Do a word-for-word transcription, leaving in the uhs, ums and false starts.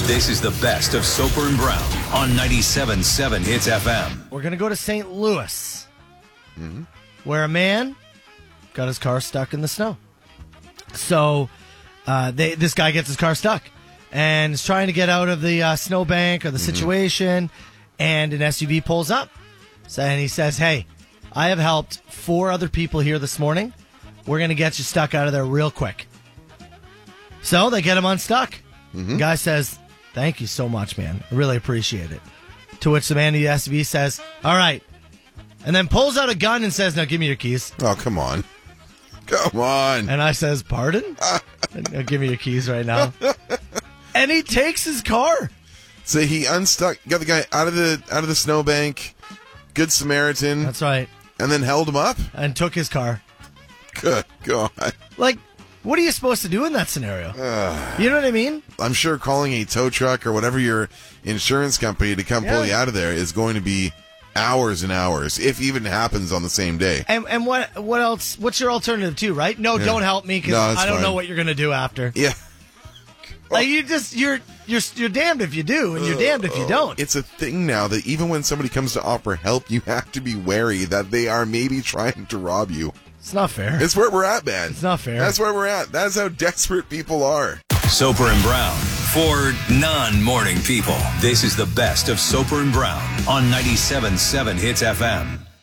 This is the best of Soper and Brown on ninety-seven point seven Hits F M. We're going to go to Saint Louis, mm-hmm. where a man got his car stuck in the snow. So uh, they, this guy gets his car stuck and is trying to get out of the uh, snowbank or the mm-hmm. situation, and an S U V pulls up. So, and he says, hey, I have helped four other people here this morning. We're going to get you stuck out of there real quick. So they get him unstuck. Mm-hmm. The guy says, thank you so much, man. I really appreciate it. To which the man in the S U V says, all right. And then pulls out a gun and says, now give me your keys. Oh, come on. Come on. And I says, pardon? Now give me your keys right now. And he takes his car. So he unstuck, got the guy out of the out of the snowbank, Good Samaritan. That's right. And then held him up? And took his car. Good God. Like, what are you supposed to do in that scenario? Uh, you know what I mean? I'm sure calling a tow truck or whatever your insurance company to come yeah. pull you out of there is going to be hours and hours, if even happens on the same day. And and what what else? What's your alternative too, right? No, yeah. don't help me because no, I don't fine. know what you're going to do after. Yeah. Like you just you're you're you're damned if you do, and you're damned if you don't. It's a thing now that even when somebody comes to offer help, you have to be wary that they are maybe trying to rob you. It's not fair. It's where we're at, man. It's not fair. That's where we're at. That's how desperate people are. Soper and Brown. For non-morning people, this is the best of Soper and Brown on ninety-seven point seven Hits F M.